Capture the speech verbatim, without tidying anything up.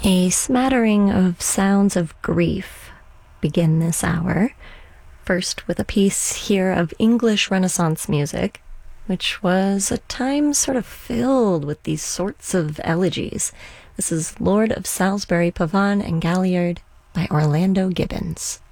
A smattering of sounds of grief begin this hour. First with a piece here of English Renaissance music, which was a time sort of filled with these sorts of elegies. This is Lord of Salisbury, Pavane and Galliard by Orlando Gibbons.